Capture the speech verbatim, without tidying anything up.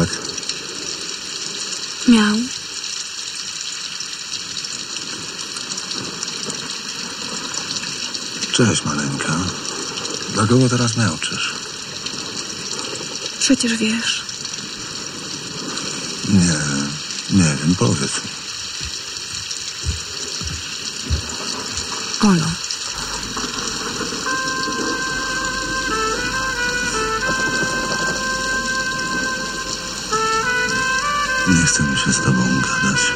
tak? Miał. Cześć, maleńka. Dla kogo teraz miałczysz? Przecież wiesz. Nie, nie wiem, powiedz mi. Olu. Nie chce mi się z tobą gadać.